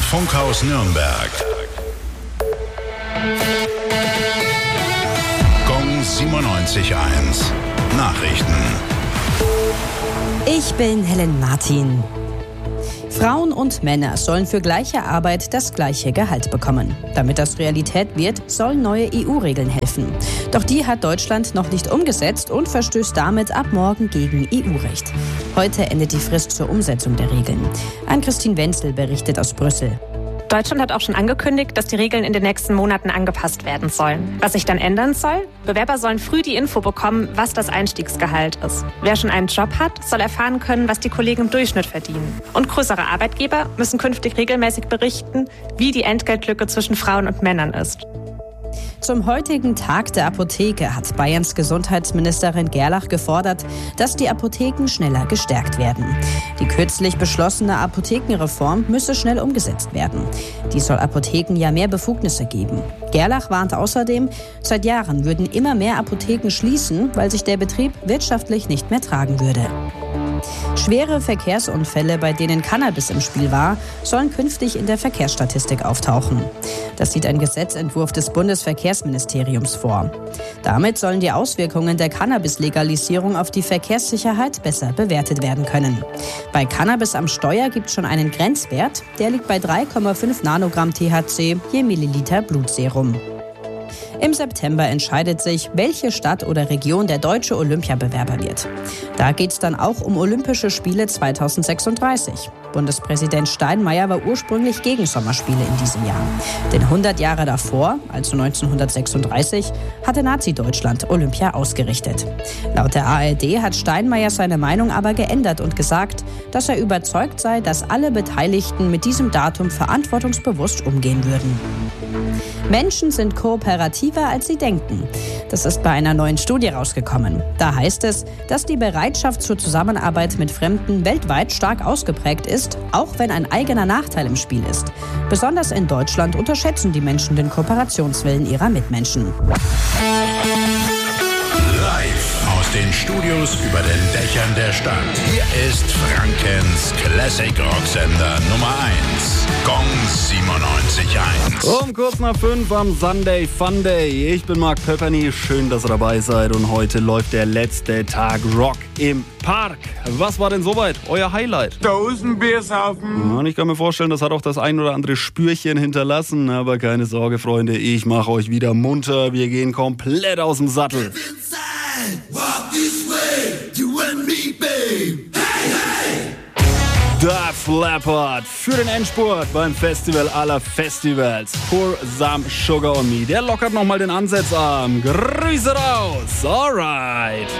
Funkhaus Nürnberg. Gong 97.1. Nachrichten. Ich bin Helen Martin. Frauen und Männer sollen für gleiche Arbeit das gleiche Gehalt bekommen. Damit das Realität wird, sollen neue EU-Regeln helfen. Doch die hat Deutschland noch nicht umgesetzt und verstößt damit ab morgen gegen EU-Recht. Heute endet die Frist zur Umsetzung der Regeln. Ann-Christine Wenzel berichtet aus Brüssel. Deutschland hat auch schon angekündigt, dass die Regeln in den nächsten Monaten angepasst werden sollen. Was sich dann ändern soll? Bewerber sollen früh die Info bekommen, was das Einstiegsgehalt ist. Wer schon einen Job hat, soll erfahren können, was die Kollegen im Durchschnitt verdienen. Und größere Arbeitgeber müssen künftig regelmäßig berichten, wie die Entgeltlücke zwischen Frauen und Männern ist. Zum heutigen Tag der Apotheke hat Bayerns Gesundheitsministerin Gerlach gefordert, dass die Apotheken schneller gestärkt werden. Die kürzlich beschlossene Apothekenreform müsse schnell umgesetzt werden. Die soll Apotheken ja mehr Befugnisse geben. Gerlach warnt außerdem, seit Jahren würden immer mehr Apotheken schließen, weil sich der Betrieb wirtschaftlich nicht mehr tragen würde. Schwere Verkehrsunfälle, bei denen Cannabis im Spiel war, sollen künftig in der Verkehrsstatistik auftauchen. Das sieht ein Gesetzentwurf des Bundesverkehrsministeriums vor. Damit sollen die Auswirkungen der Cannabis-Legalisierung auf die Verkehrssicherheit besser bewertet werden können. Bei Cannabis am Steuer gibt es schon einen Grenzwert, der liegt bei 3,5 Nanogramm THC je Milliliter Blutserum. Im September entscheidet sich, welche Stadt oder Region der deutsche Olympiabewerber wird. Da geht es dann auch um Olympische Spiele 2036. Bundespräsident Steinmeier war ursprünglich gegen Sommerspiele in diesem Jahr. Denn 100 Jahre davor, also 1936, hatte Nazi-Deutschland Olympia ausgerichtet. Laut der ARD hat Steinmeier seine Meinung aber geändert und gesagt, dass er überzeugt sei, dass alle Beteiligten mit diesem Datum verantwortungsbewusst umgehen würden. Menschen sind kooperativer, als sie denken. Das ist bei einer neuen Studie rausgekommen. Da heißt es, dass die Bereitschaft zur Zusammenarbeit mit Fremden weltweit stark ausgeprägt ist, auch wenn ein eigener Nachteil im Spiel ist. Besonders in Deutschland unterschätzen die Menschen den Kooperationswillen ihrer Mitmenschen. Live aus den Studios über den Dächern der Stadt. Hier ist Frankens Classic Rocksender Nummer 1. Gong 97.1. Um kurz nach 5 am Sunday Fun Day. Ich bin Marc Pepperny. Schön, dass ihr dabei seid. Und heute läuft der letzte Tag Rock im Park. Was war denn soweit euer Highlight? Dosenbier saufen. Und ich kann mir vorstellen, das hat auch das ein oder andere Spürchen hinterlassen. Aber keine Sorge, Freunde, ich mache euch wieder munter. Wir gehen komplett aus dem Sattel. Walk this way, you and me, babe. Hey, hey! Def Leppard für den Endspurt beim Festival aller Festivals. Pour some sugar on me. Der lockert nochmal den Ansatzarm. Grüße raus. Alright.